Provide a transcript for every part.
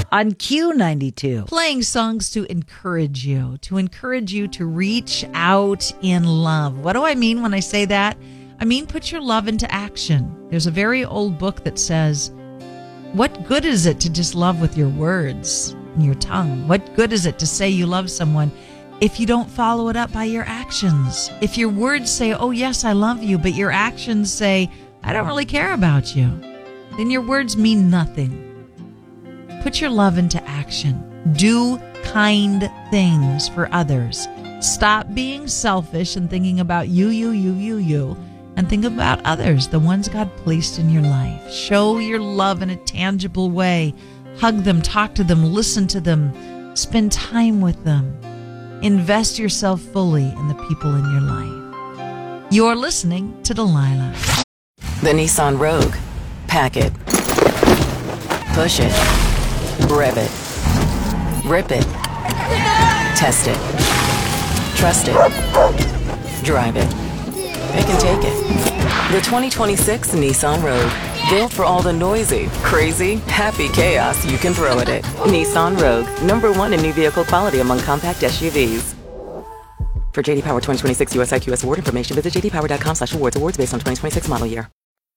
on Q92. Playing songs to encourage you to reach out in love. What do I mean when I say that? I mean, put your love into action. There's a very old book that says, what good is it to just love with your words and your tongue? What good is it to say you love someone if you don't follow it up by your actions? If your words say, oh yes, I love you, but your actions say, I don't really care about you, then your words mean nothing. Put your love into action. Do kind things for others. Stop being selfish and thinking about you, and think about others, the ones God placed in your life. Show your love in a tangible way. Hug them, talk to them, listen to them, spend time with them. Invest yourself fully in the people in your life. You're listening to Delilah. The Nissan Rogue. Pack it. Push it. Rev it. Rip it. Test it. Trust it. Drive it. It can take it. The 2026 Nissan Rogue. Built for all the noisy, crazy, happy chaos you can throw at it. Nissan Rogue. #1 in new vehicle quality among compact SUVs. For JD Power 2026 US IQS award information, visit jdpower.com/awards. Awards based on 2026 model year.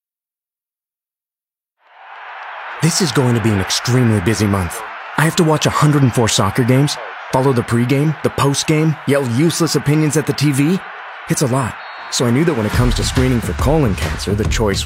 This is going to be an extremely busy month. I have to watch 104 soccer games, follow the pregame, the postgame, yell useless opinions at the TV. It's a lot. So I knew that when it comes to screening for colon cancer, the choice